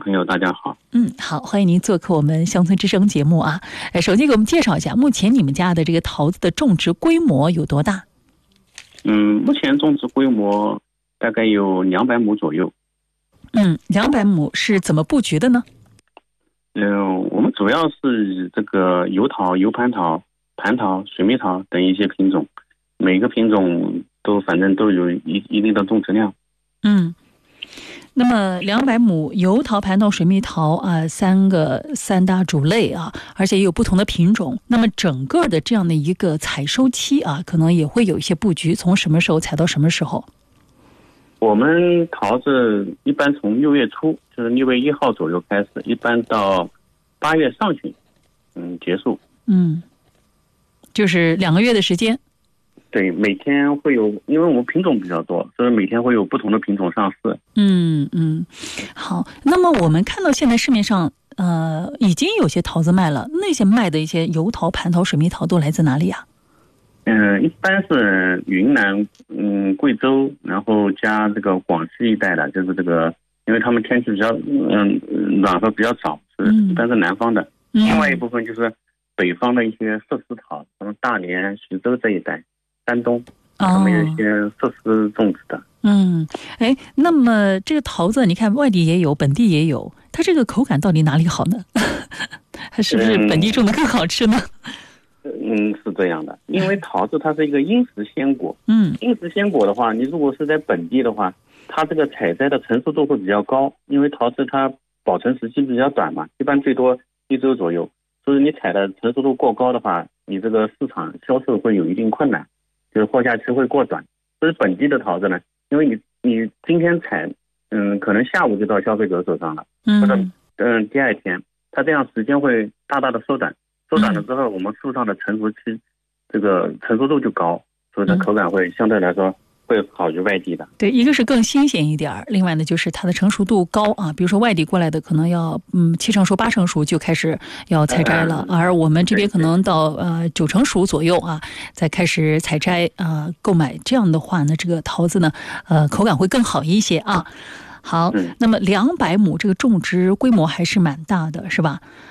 朋友，大家好。 好，欢迎您做客我们乡村之声节目啊。首先给我们介绍一下，目前你们家的这个桃子的种植规模有多大？ 目前种植规模大概有200亩左右。 200亩是怎么布局的呢？ 我们主要是以这个油桃、油蟠桃、蟠桃、水蜜桃等一些品种，每个品种反正都有一定的种植量。 那么200亩油桃、蟠桃、水蜜桃啊，三大主类啊，而且也有不同的品种。那么整个的这样的一个采收期啊，可能也会有一些布局，从什么时候采到什么时候？ 我们桃子一般从6月初，就是6月1号左右开始，一般到8月上旬，结束。 就是2个月的时间。 对，每天会有，因为我们品种比较多，所以每天会有不同的品种上市。 好。那么我们看到现在市面上已经有些桃子卖了，那些卖的一些油桃、蟠桃、水蜜桃都来自哪里啊？ 一般是云南、贵州，然后加这个广西一带的，就是这个，因为他们天气比较暖和比较早，一般是南方的。另外一部分就是北方的一些缬丝桃，什么大连、徐州这一带，山东，他们有一些缬丝种植的。 那么这个桃子，你看外地也有，本地也有，它这个口感到底哪里好呢？它是不是本地种的更好吃呢？ 是这样的，因为桃子它是一个因时鲜果。因时鲜果的话，你如果是在本地的话，它这个采摘的成熟度会比较高，因为桃子它保存时期比较短嘛，一般最多1周左右，所以你采的成熟度过高的话，你这个市场销售会有一定困难，就是货架期会过短。所以本地的桃子呢，因为你今天采，可能下午就到消费者手上了，或者第二天，它这样时间会大大的缩短。缩短了之后，我们树上的成熟期，这个成熟度就高，所以它口感会相对来说会好于外地的。 对，一个是更新鲜一点，另外呢就是它的成熟度高啊。比如说外地过来的可能要7成熟、8成熟就开始要采摘了，而我们这边可能到9成熟左右啊，再开始采摘购买。这样的话呢，这个桃子呢口感会更好一些啊。好，那么200亩这个种植规模还是蛮大的，是吧？